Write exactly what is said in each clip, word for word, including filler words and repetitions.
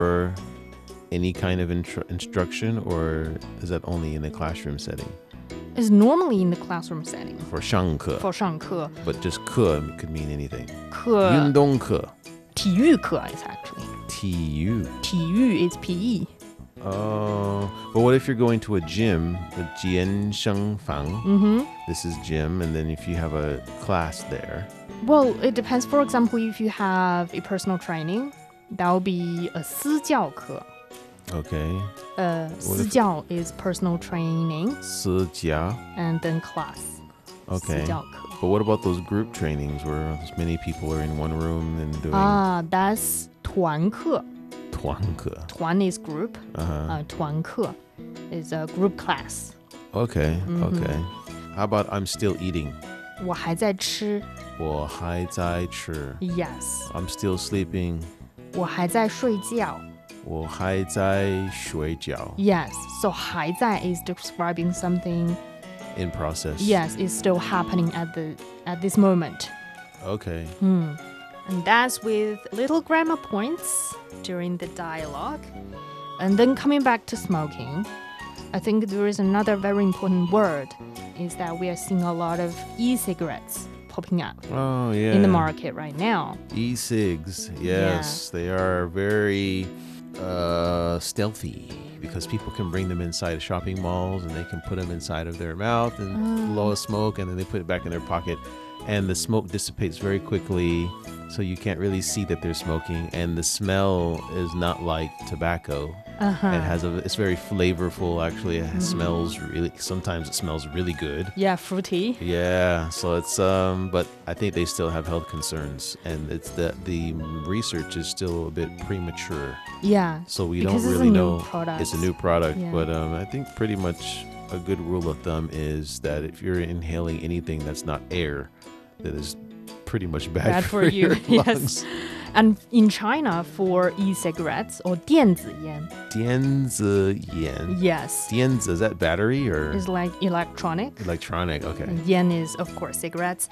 or any kind of intru- instruction, or is that only in a classroom setting? It's normally in the classroom setting. For 上课. For 上课. But just 课 could mean anything. 课. 运动课. 体育课 is actually. 体育. 体育 is P E. Oh, but what if you're going to a gym, the 健身房? Mm-hmm. This is gym, and then if you have a class there. Well, it depends. For example, if you have a personal training, that will be a 私教课. Okay. Uh, 私教 is personal training. 私教. And then class. Okay. 私教課. But what about those group trainings where many people are in one room and doing... Ah, that's 团课. 团课. 团 is group. Uh-huh. Uh, 团课 is a group class. Okay, mm-hmm. okay. How about I'm still eating? 我还在吃. 我还在吃. Yes. I'm still sleeping. 我还在睡觉. 我还在睡觉. Yes. So 还在 is describing something in process. Yes, it's still happening at the at this moment. Okay. Hmm. And that's with little grammar points during the dialogue. And then coming back to smoking, I think there is another very important word is that we are seeing a lot of e-cigarettes popping up oh, yeah. in the market right now. E-cigs, yes. Yeah. They are very uh, stealthy because people can bring them inside shopping malls and they can put them inside of their mouth and uh. blow a smoke and then they put it back in their pocket. And the smoke dissipates very quickly, so you can't really see that they're smoking. And the smell is not like tobacco. Uh-huh. It has a, it's very flavorful, actually. It mm-hmm. smells really, sometimes it smells really good. Yeah, fruity. Yeah, so it's, um, but I think they still have health concerns. And it's the, the research is still a bit premature. Yeah. So we because don't really it's a know. New product. It's a new product. Yeah. But um, I think pretty much a good rule of thumb is that if you're inhaling anything that's not air, that is pretty much bad, bad for, for you. your Yes. And in China, for e-cigarettes or 电子烟. 电子烟. Yes. 电子, is that battery or? It's like electronic. Electronic, okay. And yen is, of course, cigarettes.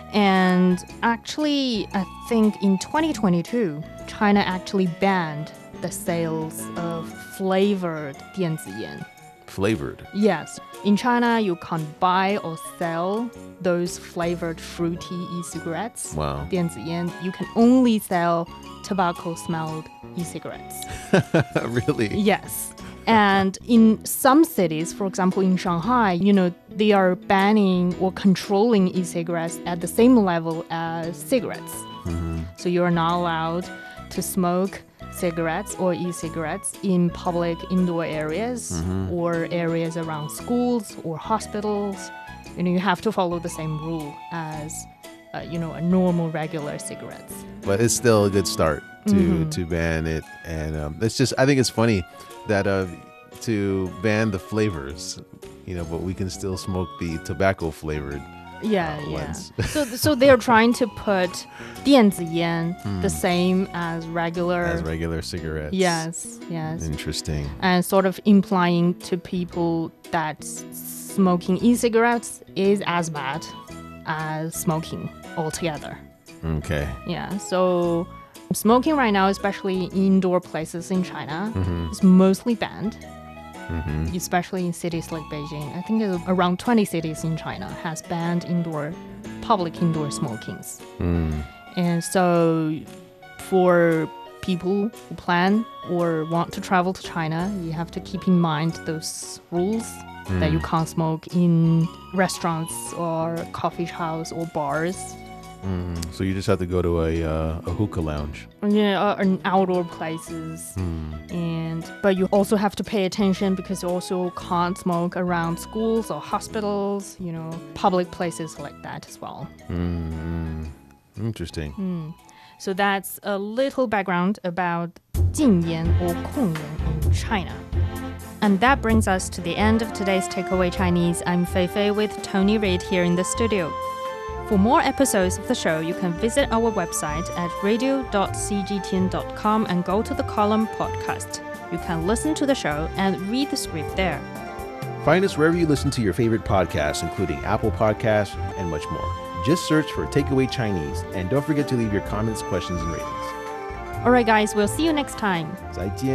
And actually, I think in twenty twenty-two, China actually banned the sales of flavored 电子烟. Flavored? Yes. In China, you can't buy or sell those flavored fruity e-cigarettes. Wow. 电子烟. You can only sell tobacco-smelled e-cigarettes. Really? Yes. And in some cities, for example, in Shanghai, you know, they are banning or controlling e-cigarettes at the same level as cigarettes. Mm-hmm. So you are not allowed to smoke cigarettes or e-cigarettes in public indoor areas mm-hmm. or areas around schools or hospitals. You know, you have to follow the same rule as, uh, you know, a normal regular cigarettes. But it's still a good start to mm-hmm. to ban it, and um, it's just I think it's funny that uh, to ban the flavors, you know, but we can still smoke the tobacco flavored. Yeah, uh, yeah. ones. so, so they're trying to put 电子烟 Hmm. the same as regular. As regular cigarettes. Yes, yes. Interesting. And sort of implying to people that smoking e-cigarettes is as bad as smoking altogether. Okay. Yeah, so smoking right now, especially in indoor places in China, mm-hmm. is mostly banned. Mm-hmm. Especially in cities like Beijing. I think around twenty cities in China has banned indoor, public indoor smokings. Mm. And so for people who plan or want to travel to China, you have to keep in mind those rules mm. that you can't smoke in restaurants or coffee shops or bars. Mm. So you just have to go to a uh, a hookah lounge. Yeah, uh, in outdoor places. Mm. And but you also have to pay attention because you also can't smoke around schools or hospitals, you know, public places like that as well. Mm. Interesting. Mm. So that's a little background about 禁烟 or 控烟 in China. And that brings us to the end of today's Takeaway Chinese. I'm Fei Fei with Tony Reid here in the studio. For more episodes of the show, you can visit our website at radio dot c g t n dot com and go to the column podcast. You can listen to the show and read the script there. Find us wherever you listen to your favorite podcasts, including Apple Podcasts and much more. Just search for Takeaway Chinese, and don't forget to leave your comments, questions, and ratings. Alright, guys, we'll see you next time. 再见。